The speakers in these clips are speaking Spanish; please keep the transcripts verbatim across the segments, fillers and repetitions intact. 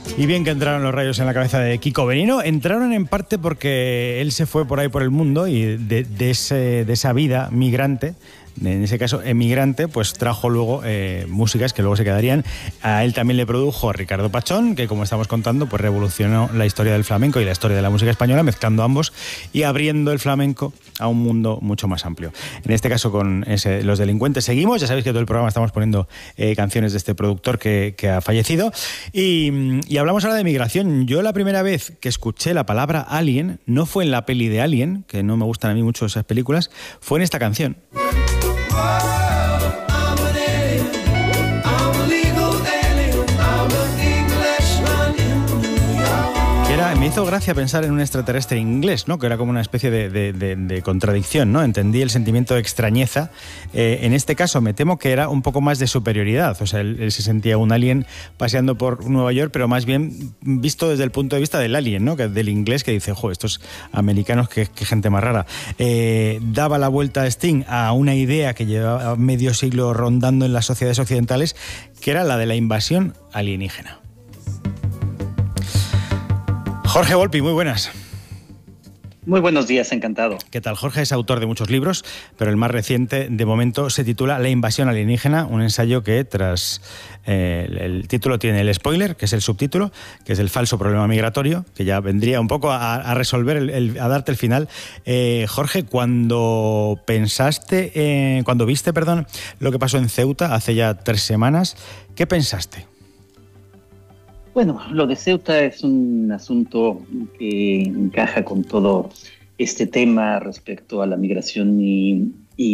Y bien que entraron los rayos en la cabeza de Kiko Benino. Entraron en parte porque él se fue por ahí por el mundo y de, de, ese, de esa vida migrante, en ese caso emigrante, pues trajo luego eh, músicas que luego se quedarían. A él también le produjo Ricardo Pachón, que como estamos contando, pues revolucionó la historia del flamenco y la historia de la música española, mezclando ambos y abriendo el flamenco a un mundo mucho más amplio. En este caso con ese, Los Delincuentes seguimos. Ya sabéis que todo el programa estamos poniendo eh, canciones de este productor que, que ha fallecido. Y, y hablamos ahora de migración. Yo la primera vez que escuché la palabra Alien no fue en la peli de Alien, que no me gustan a mí mucho esas películas, fue en esta canción. Me hizo gracia pensar en un extraterrestre inglés, ¿no? Que era como una especie de, de, de, de contradicción, ¿no? Entendí el sentimiento de extrañeza. Eh, en este caso me temo que era un poco más de superioridad. O sea, él, él se sentía un alien paseando por Nueva York, pero más bien visto desde el punto de vista del alien, ¿no? Que del inglés, que dice, jo, estos americanos, qué, qué gente más rara. Eh, daba la vuelta a Sting a una idea que llevaba medio siglo rondando en las sociedades occidentales, que era la de la invasión alienígena. Jorge Volpi, muy buenas. Muy buenos días, encantado. ¿Qué tal? Jorge es autor de muchos libros, pero el más reciente, de momento, se titula La invasión alienígena, un ensayo que tras eh, el, el título tiene el spoiler, que es el subtítulo, que es el falso problema migratorio, que ya vendría un poco a, a resolver, el, el, a darte el final. Eh, Jorge, cuando pensaste, eh, cuando viste, perdón, lo que pasó en Ceuta hace ya tres semanas, ¿qué pensaste? Bueno, lo de Ceuta es un asunto que encaja con todo este tema respecto a la migración y,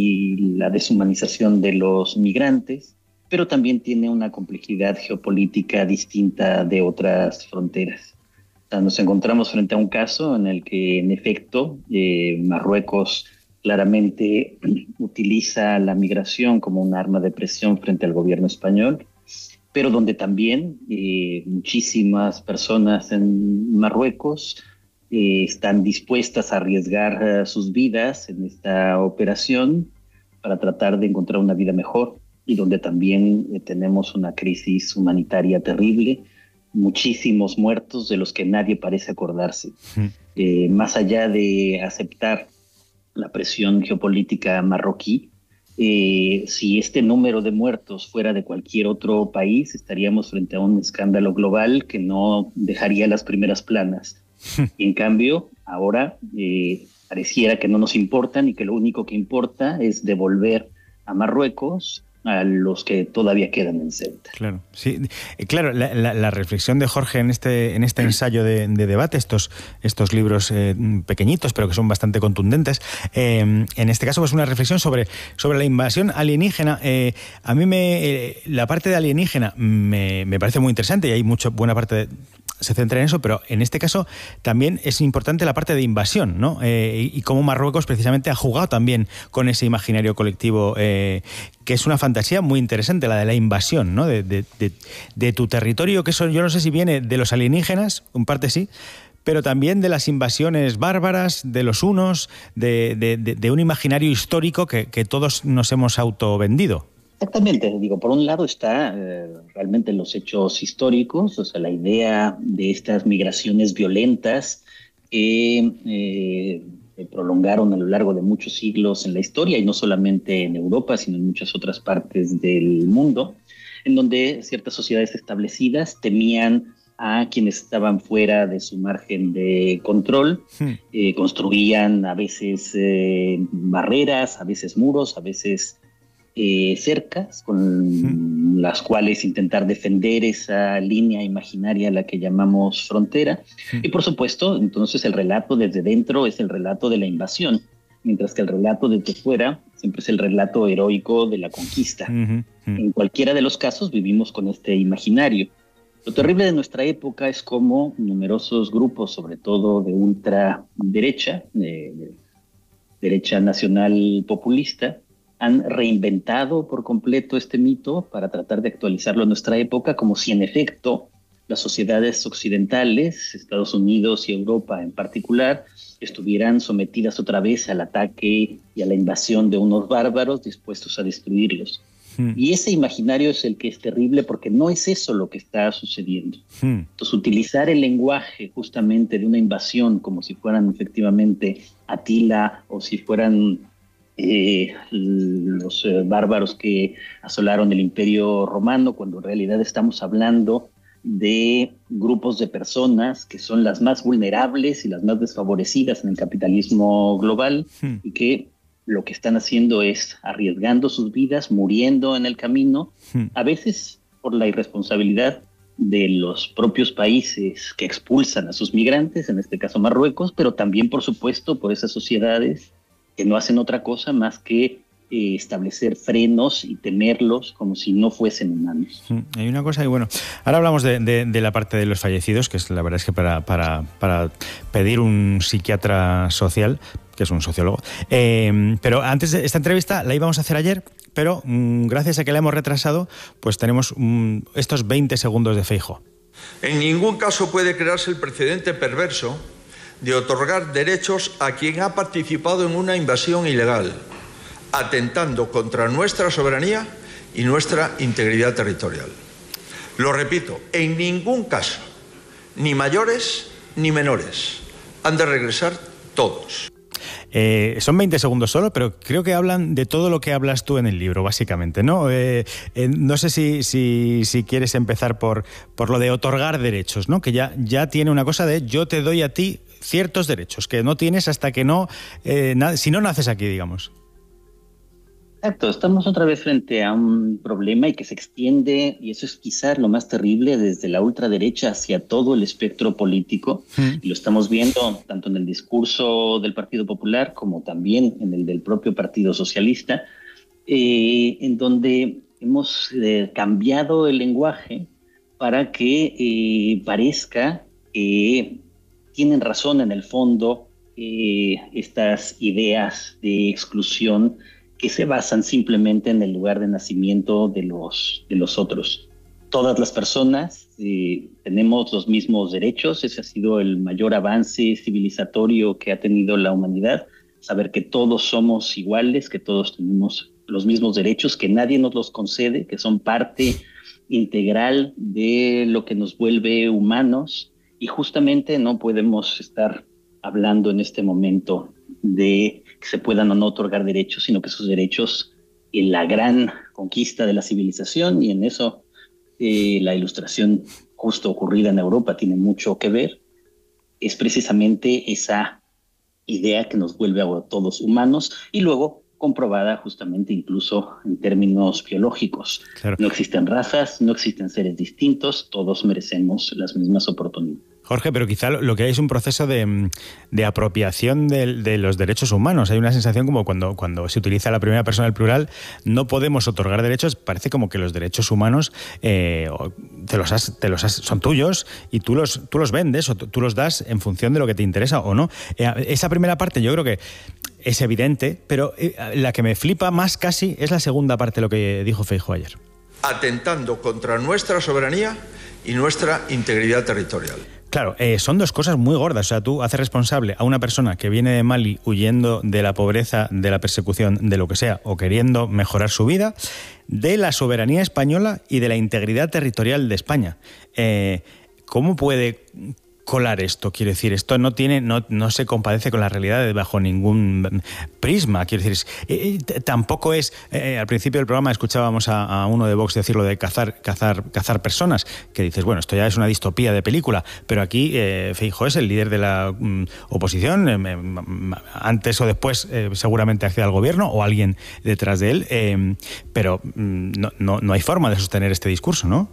y la deshumanización de los migrantes, pero también tiene una complejidad geopolítica distinta de otras fronteras. O sea, nos encontramos frente a un caso en el que, en efecto, eh, Marruecos claramente utiliza la migración como un arma de presión frente al gobierno español, pero donde también eh, muchísimas personas en Marruecos eh, están dispuestas a arriesgar uh, sus vidas en esta operación para tratar de encontrar una vida mejor, y donde también eh, tenemos una crisis humanitaria terrible, muchísimos muertos de los que nadie parece acordarse. Mm. Eh, más allá de aceptar la presión geopolítica marroquí, Eh, si este número de muertos fuera de cualquier otro país, estaríamos frente a un escándalo global que no dejaría las primeras planas. Y en cambio, ahora eh, pareciera que no nos importan y que lo único que importa es devolver a Marruecos a los que todavía quedan en Ceuta. Claro, sí, claro, la, la, la reflexión de Jorge en este, en este ensayo de, de debate, estos, estos libros eh, pequeñitos, pero que son bastante contundentes, eh, en este caso pues una reflexión sobre, sobre la invasión alienígena. Eh, a mí me, eh, la parte de alienígena me, me parece muy interesante y hay mucha buena parte de, se centra en eso, pero en este caso también es importante la parte de invasión, ¿no? Eh, y, y cómo Marruecos precisamente ha jugado también con ese imaginario colectivo, eh, que es una fantasía muy interesante, la de la invasión, ¿no? De, de, de, de tu territorio, que eso yo no sé si viene de los alienígenas, en parte sí, pero también de las invasiones bárbaras, de los hunos, de, de, de, de un imaginario histórico que, que todos nos hemos autovendido. Exactamente, digo, por un lado está eh, realmente los hechos históricos, o sea, la idea de estas migraciones violentas que eh, se prolongaron a lo largo de muchos siglos en la historia, y no solamente en Europa, sino en muchas otras partes del mundo, en donde ciertas sociedades establecidas temían a quienes estaban fuera de su margen de control, hmm. eh, construían a veces eh, barreras, a veces muros, a veces Eh, cercas con mm. las cuales intentar defender esa línea imaginaria a la que llamamos frontera. Mm. Y por supuesto, entonces el relato desde dentro es el relato de la invasión, mientras que el relato desde fuera siempre es el relato heroico de la conquista. Mm-hmm. Mm. En cualquiera de los casos vivimos con este imaginario. Lo terrible de nuestra época es cómo numerosos grupos, sobre todo de ultraderecha, de, de derecha nacional populista, han reinventado por completo este mito para tratar de actualizarlo a nuestra época, como si en efecto las sociedades occidentales, Estados Unidos y Europa en particular, estuvieran sometidas otra vez al ataque y a la invasión de unos bárbaros dispuestos a destruirlos. Hmm. Y ese imaginario es el que es terrible porque no es eso lo que está sucediendo. Hmm. Entonces, utilizar el lenguaje justamente de una invasión como si fueran efectivamente Atila o si fueran eh, los eh, bárbaros que asolaron el Imperio Romano, cuando en realidad estamos hablando de grupos de personas que son las más vulnerables y las más desfavorecidas en el capitalismo global hmm. y que lo que están haciendo es arriesgando sus vidas, muriendo en el camino, hmm. a veces por la irresponsabilidad de los propios países que expulsan a sus migrantes, en este caso Marruecos, pero también, por supuesto, por esas sociedades que no hacen otra cosa más que eh, establecer frenos y tenerlos como si no fuesen humanos. Hmm. Hay una cosa, y bueno, ahora hablamos de, de, de la parte de los fallecidos, que es la verdad es que para, para, para pedir un psiquiatra social, que es un sociólogo. Eh, pero antes de esta entrevista la íbamos a hacer ayer, pero mmm, gracias a que la hemos retrasado, pues tenemos mmm, estos veinte segundos de Feijóo. En ningún caso puede crearse el precedente perverso de otorgar derechos a quien ha participado en una invasión ilegal, atentando contra nuestra soberanía y nuestra integridad territorial. Lo repito, en ningún caso, ni mayores ni menores, han de regresar todos. Eh, son veinte segundos solo, pero creo que hablan de todo lo que hablas tú en el libro, básicamente, ¿no? Eh, eh, no sé si, si, si quieres empezar por, por lo de otorgar derechos, ¿no? Que ya, ya tiene una cosa de yo te doy a ti ciertos derechos, que no tienes hasta que no, eh, na- si no naces aquí, digamos. Exacto, estamos otra vez frente a un problema y que se extiende, y eso es quizás lo más terrible, desde la ultraderecha hacia todo el espectro político, mm. y lo estamos viendo tanto en el discurso del Partido Popular como también en el del propio Partido Socialista, eh, en donde hemos eh, cambiado el lenguaje para que eh, parezca que tienen razón en el fondo eh, estas ideas de exclusión que se basan simplemente en el lugar de nacimiento de los, de los otros. Todas las personas eh, tenemos los mismos derechos, ese ha sido el mayor avance civilizatorio que ha tenido la humanidad, saber que todos somos iguales, que todos tenemos los mismos derechos, que nadie nos los concede, que son parte integral de lo que nos vuelve humanos, y justamente no podemos estar hablando en este momento de que se puedan o no otorgar derechos, sino que esos derechos en la gran conquista de la civilización, y en eso eh, la ilustración justo ocurrida en Europa tiene mucho que ver, es precisamente esa idea que nos vuelve a todos humanos y luego comprobada justamente incluso en términos biológicos. Claro. No existen razas, no existen seres distintos, todos merecemos las mismas oportunidades. Jorge, pero quizá lo que hay es un proceso de, de apropiación de, de los derechos humanos. Hay una sensación como cuando, cuando se utiliza la primera persona del plural, no podemos otorgar derechos, parece como que los derechos humanos eh, te los has, te los has, son tuyos y tú los, tú los vendes o tú los das en función de lo que te interesa o no. Eh, esa primera parte yo creo que es evidente, pero eh, la que me flipa más casi es la segunda parte de lo que dijo Feijóo ayer. Atentando contra nuestra soberanía y nuestra integridad territorial. Claro, eh, son dos cosas muy gordas. O sea, tú haces responsable a una persona que viene de Mali huyendo de la pobreza, de la persecución, de lo que sea, o queriendo mejorar su vida, de la soberanía española y de la integridad territorial de España. Eh, ¿Cómo puede colar esto? Quiero decir, esto no tiene, no, no se compadece con la realidad bajo ningún prisma. Quiero decir, eh, tampoco es, eh, al principio del programa escuchábamos a, a uno de Vox decirlo de cazar, cazar, cazar personas, que dices, bueno, esto ya es una distopía de película, pero aquí eh, Feijóo es el líder de la mm, oposición, eh, antes o después eh, seguramente accede al gobierno o alguien detrás de él, eh, pero mm, no, no, no hay forma de sostener este discurso, ¿no?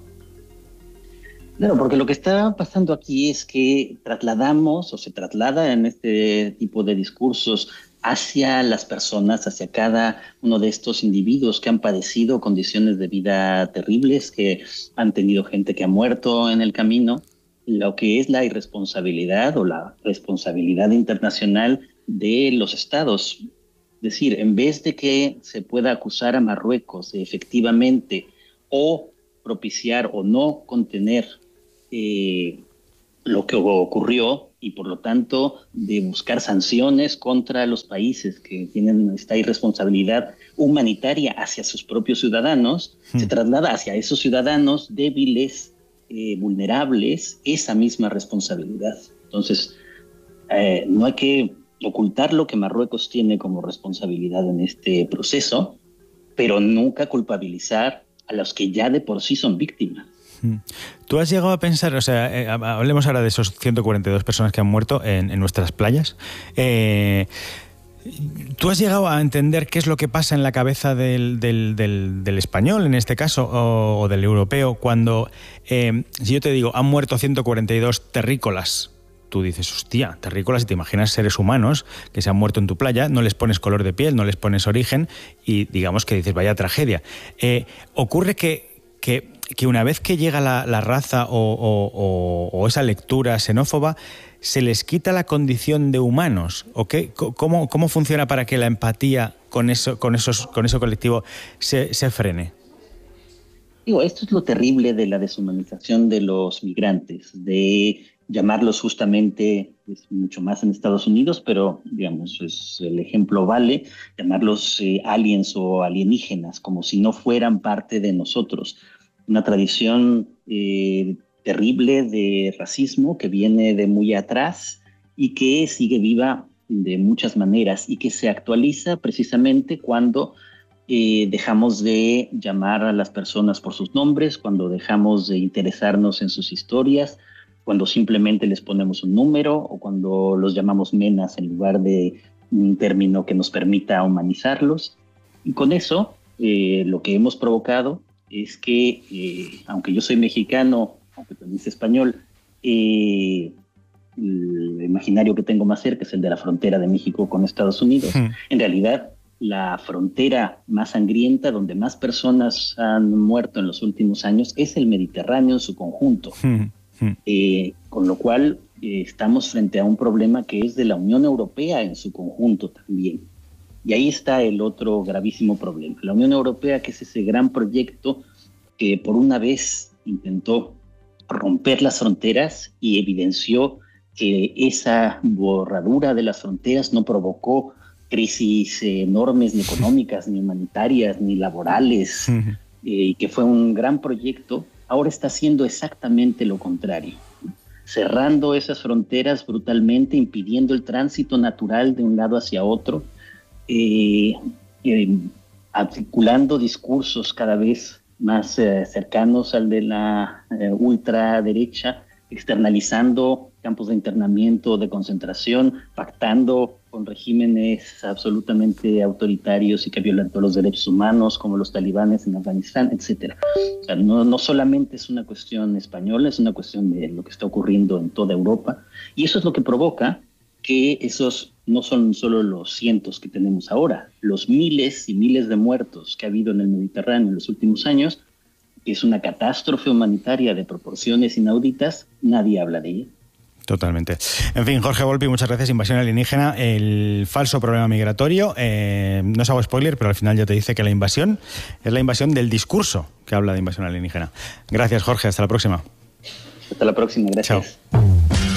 Claro, porque lo que está pasando aquí es que trasladamos o se traslada en este tipo de discursos hacia las personas, hacia cada uno de estos individuos que han padecido condiciones de vida terribles, que han tenido gente que ha muerto en el camino, lo que es la irresponsabilidad o la responsabilidad internacional de los estados. Es decir, en vez de que se pueda acusar a Marruecos de efectivamente o propiciar o no contener Eh, lo que ocurrió y por lo tanto de buscar sanciones contra los países que tienen esta irresponsabilidad humanitaria hacia sus propios ciudadanos, hmm. se traslada hacia esos ciudadanos débiles, eh, vulnerables, esa misma responsabilidad. Entonces, eh, no hay que ocultar lo que Marruecos tiene como responsabilidad en este proceso, pero nunca culpabilizar a los que ya de por sí son víctimas. ¿Tú has llegado a pensar, o sea, eh, hablemos ahora de esos ciento cuarenta y dos personas que han muerto en, en nuestras playas, eh, ¿tú has llegado a entender qué es lo que pasa en la cabeza del, del, del, del español, en este caso, o, o del europeo, cuando, eh, si yo te digo, han muerto ciento cuarenta y dos terrícolas? Tú dices, hostia, terrícolas, y te imaginas seres humanos que se han muerto en tu playa, no les pones color de piel, no les pones origen, y digamos que dices, vaya tragedia. Eh, ocurre que, que que una vez que llega la, la raza o, o, o, o esa lectura xenófoba, ¿se les quita la condición de humanos? ¿O qué? ¿Cómo, cómo funciona para que la empatía con eso, con esos, con ese colectivo se, se frene? Digo, esto es lo terrible de la deshumanización de los migrantes, de llamarlos justamente, es mucho más en Estados Unidos, pero digamos, es, el ejemplo vale, llamarlos eh, aliens o alienígenas, como si no fueran parte de nosotros. Una tradición eh, terrible de racismo que viene de muy atrás y que sigue viva de muchas maneras y que se actualiza precisamente cuando eh, dejamos de llamar a las personas por sus nombres, cuando dejamos de interesarnos en sus historias, cuando simplemente les ponemos un número o cuando los llamamos menas en lugar de un término que nos permita humanizarlos. Y con eso eh, lo que hemos provocado es que, eh, aunque yo soy mexicano, aunque también soy español, eh, el imaginario que tengo más cerca es el de la frontera de México con Estados Unidos. Sí. En realidad, la frontera más sangrienta, donde más personas han muerto en los últimos años, es el Mediterráneo en su conjunto. Sí. Sí. Eh, con lo cual, eh, estamos frente a un problema que es de la Unión Europea en su conjunto también. Y ahí está el otro gravísimo problema. La Unión Europea, que es ese gran proyecto que por una vez intentó romper las fronteras y evidenció que esa borradura de las fronteras no provocó crisis enormes, ni económicas, ni humanitarias, ni laborales, uh-huh. eh, y que fue un gran proyecto, ahora está haciendo exactamente lo contrario. Cerrando esas fronteras brutalmente, impidiendo el tránsito natural de un lado hacia otro, Eh, eh, articulando discursos cada vez más eh, cercanos al de la eh, ultraderecha, externalizando campos de internamiento, de concentración, pactando con regímenes absolutamente autoritarios y que violan todos los derechos humanos, como los talibanes en Afganistán, etcétera. O sea, no, no solamente es una cuestión española, es una cuestión de lo que está ocurriendo en toda Europa, y eso es lo que provoca que esos no son solo los cientos que tenemos ahora, los miles y miles de muertos que ha habido en el Mediterráneo en los últimos años, que es una catástrofe humanitaria de proporciones inauditas, nadie habla de ella. Totalmente. En fin, Jorge Volpi, muchas gracias. Invasión alienígena, el falso problema migratorio. Eh, no os hago spoiler, pero al final ya te dice que la invasión es la invasión del discurso que habla de invasión alienígena. Gracias, Jorge. Hasta la próxima. Hasta la próxima. Gracias. Chao.